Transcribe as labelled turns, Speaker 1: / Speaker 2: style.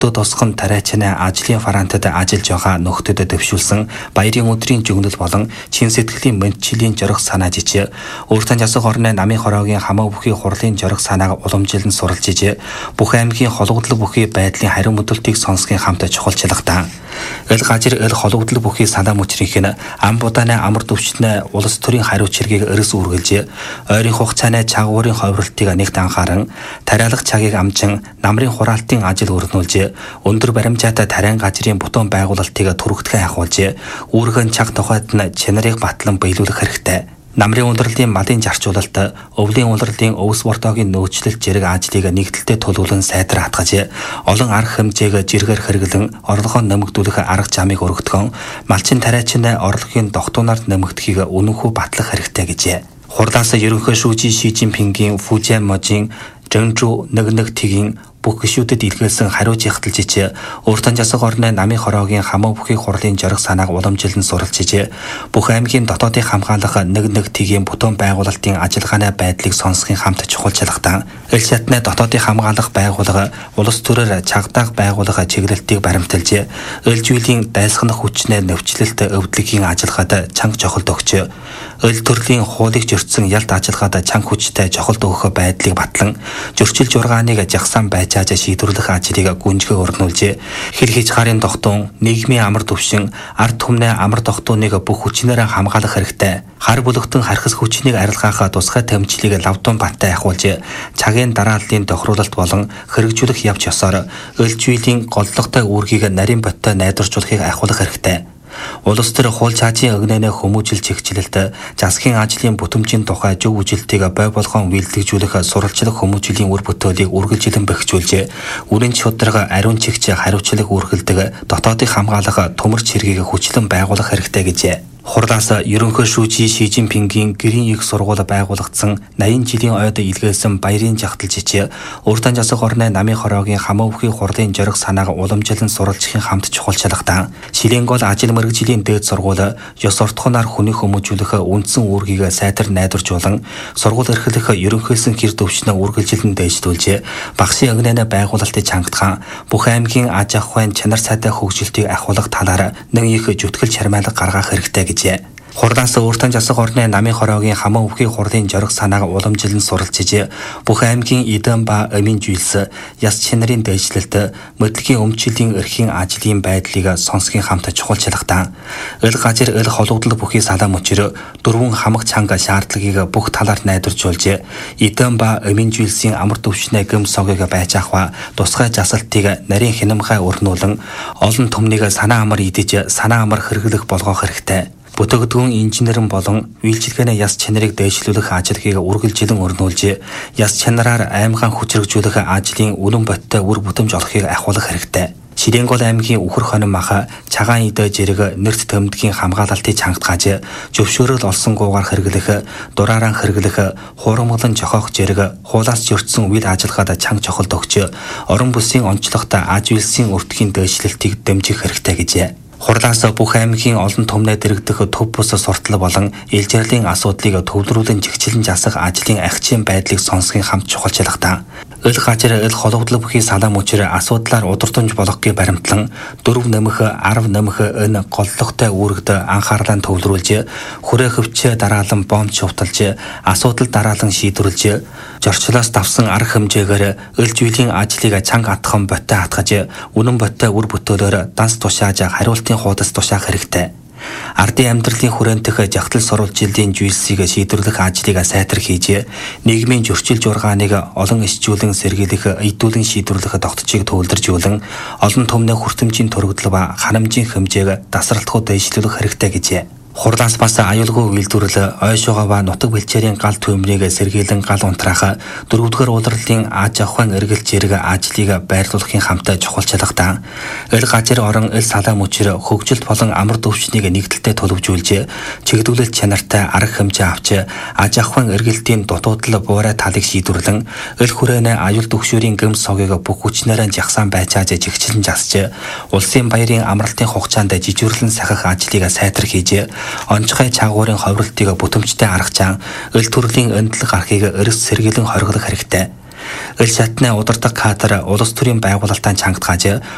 Speaker 1: тосгон тариачны ажлын фарантад ажиллаж байгаа нөхдөд төвшүүлсэн баярын өдрийн жигнэл болон чин сэтгэлийн мэдчилийн жорох санаа жижиг өөртөө засаг орны намын хороогийн хамаа бүхий хурлын жорох санааг уламжилан суралж жижиг бүх аймгийн холгодлог бүхий байдлын хариу мэдүүлтийг сонсхийн хамт чухалчлагтаа эл гажир эл холгодлог бүхий санаа мөчрийнх нь ам будааны амар төвчнээ улс төрийн хариу чиргийг өрөс үргэлж ойрын хугацааны чагуурын ховролтыг нэгт анхааран тариалах цагийг амжин намрын хураалтын ажил өрнүүлж өндөр баримжаатай тариан газрын бутуун байгуулалтыг түргэтгэ ахуулж үүргэн чаг тухайд нь чанарыг батлан биелүүлэх хэрэгтэй. Намрын ундралын малын зарчуулалт, өвлийн ундралын өвс бортоогийн нөөцлөлт зэрэг ажлыг нэгдэлтэй тулгуурлан сайдар хатгаж, олон арга хэмжээг жиргээр хэрэглэн орлогоо нэмэгдүүлэх арга замыг өргөдгөн, малчин тариачин орлогын тогтуунаар нэмэгдэхийг үнэнхүү батлах хэрэгтэй гэж. Хурлаас ерөнхий шүүжи Ши Жинпингийн Фужиан можийн Жэнжу нэг тгийн бүх гишүүдэд илгээсэн хариуж ягталж өөртөө засаг орны намын хороогийн хамаа бүхий хурлын жорох санааг уламжилан суралж бүх аймгийн дотоодын хамгаалах нэг тгийн бутуун байгуулалтын ажиллагааны байдлыг сонсхийн хамт чухалчлагтаа эл шатны дотоодын хамгаалах байгууллага улс төрөөр чагдаах байгууллага чиглэлтийг баримталж эл зүйлийн дайсгнах хүчнээ нөвчлөлт өвдлөгийн ажиллагаад чанга чухалд өгч эл төрлийн хуулийг зөрчсөн ялт ажиллагаад чанга хүчтэй чухалд өгөх байдлыг батлан зөрчил жургааныг жагсаан байжааж шийдвэрлэх ажлыг гүнжгий өрнүүлж хэр хийж гарын тогтун нийгмийн амар төвшин ард түмний амар тогтуныг бүх хүчнээр хамгаалах хэрэгтэй. Хар бүлэгтэн хархас хүчнийг арилгаах тусгай тэмцлийг лавдун баттай ахуулж цагийн дарааллын тохируулалт болон хэрэгжүүлэх явж ёсоор эл зүйлийн голлогтой үүргийг нарийн боттой найдваржуулахыг ахиулах хэрэгтэй. Улс төр хууль цаазын өгнөнөө хүмүүжил чигчлэлт засгийн ажлын бүтэмжийн тухай зөв үжилтийг бой болгон үйлдвэрлэж сурвалжлах хүмүүжлийн үр бүтээлийг үргэлжлэн бэхжүүлж үрэн шударга ариун чигч хариуцлага үргэлдэг дотоодын хамгаалах төмөр цэргийг хүчлэн байгуулах хэрэгтэй гэж. Хурлаас ерөнхий шүүжи Ши Жинпингийн гэрийн их сургууль байгуулагдсан 80 жилийн ойд илгээсэн баярын жагталж өөртөө засаг орны намын хороогийн хамаа бүхий хурлын жорох санааг уламжилан суралцахын хамт чухалчлагтаа Шилэнгол ажил мэргэжлийн дээд сургууль ёс ордохоноор хүний хүмүүжүүлэх үндсэн үүргийг сайтар найдваржуулан сургууль эрхлэх ерөнхийлсөн хэр төвчнөө үргэлжлэн дээшлүүлж багшийн өгнөнөө байгуулалтыг чангатхан бүх аймгийн аж ахуйн чанар сайтай хөгжилтийг ахиулах талаар нэг их зүтгэл чармайлга гаргах хэрэгтэй. Хурлаас өөртөө засаг орны намын хороогийн хамаа бүхий хурлын жорох санааг уламжилан суралцж бүх аймгийн эдэн ба амин жилс яс чанарын дээшлэлт мэдлэгийн өмчлөлийн эрхийн ажлын байдлыг сонсхийн хамт чухалчлагтаа эл гажир эл холгодлог бүхий салаа мөчөр дөрвөн хамаг чанга шаардлагыг бүх талаар найдваржуулж эдэн ба амин жилсийн амар төвшнээ гэм согыг байж ахва тусгай жасалтыг нарийн хинамгай өрнүүлэн олон түмнийг санаа амар идэж санаа амар хэрэглэх болгох хэрэгтэй. Бүтээгдэхүүн инженерэн болон үйлчилгээний яс чанарыг дээшлүүлэх ажлыг үргэлжлэн өрнүүлж яс чанараар аймгаан хүчрэгжүүлэх ажлын үнэн бодиттой үр бүтэмж олохыг ахиулах хэрэгтэй. Шилэнгол аймгийн үхэр хонин маха цагаан идэ зэрэг нэрт төмдгийн хамгаалалтыг чангатгааж зөвшөөрөл олсон гуугаар хэрэглэх дураараа хэрэглэх хуурмаглан жохоох зэрэг хуулаас зөрчсөн үйл ажиллагаад чанга чухалд өгч орон бүсийн онцлогт аж үйлсийн өртгийн дээшлэлтийг дэмжих хэрэгтэй гэж. Хурлаас бүх аймгийн олон түмнээ дэрэгдэх төв бус суртал болон илжирлийн асуудлыг төвлөрүүлэн чигчлэн засах ажлын ахичийн байдлыг сонсхийн хамт чухалчлагтаа эл гажир эл холгодлог бүхий салаа мөчөр асуудлаар удирдамж болгохыг баримтлан дөрөв нэмэх 10 нэмэх энэ голлогтой үүрэгт анхаарлаа төвлөрүүлж хүрээ хөвчөө дараалан бомб шувталж асуудал дараалан шийдвэрлэж зорчлоос давсан арга хэмжээгээр эл зүйлийн ажлыг чанга атхан боттой хатгаж үнэн боттой үр бүтээлээр данс тушааж хариултын хуудас тушаах хэрэгтэй. Ардын амьдралын хүрээнтэх жагтал сурвалжилтын зүйлсийг шийдвэрлэх ажлыг сайтар хийж нийгмийн зөрчил жургааныг олон исчүүлэн сэргийлэх эдүүлэн шийдвэрлэх тогтцыг төвлөржүүлэн олон түмний хүртэмжийн төрөгдөл ба ханамжийн хэмжээг тасралтгүй дэвшлүүлэх хэрэгтэй гэж. Хурлаас бас аюулгүй үйлдвэрлэл ойшоогоо ба нутаг бэлчээрийн гал төмрийг сэргийлэн гал унтраах дөрөвдүгээр улирлын аж ахуйн эргэлт зэрэг ажлыг байрлуулахын хамт чухалчлагтаа эл гажир орон эл салаа мөчөр хөгжилт болон амар төвчнийг нэгдэлтэй төлөвжүүлж чигдүүлэлт чанартай арга хэмжээ авч аж ахуйн эргэлтийн дутуудлал буурай талыг шийдвэрлэн эл хүрээнэ аюул төгшүүрийн гэм согыг бүх хүчнээрээ жагсаан байчааж чигчлэн засч улсын баярын амралтын хугацаанд жижигрлэн сахих ажлыг сайтар хийж онцгой чагуурын ховролтыг бүтэмжтэй аргачаан эл төрлийн өндлөг архийг өрс сэргийлэн хоригдох хэрэгтэй. Эл шатны удирдаг кадр улс төрийн байгуулалтаа чангатгааж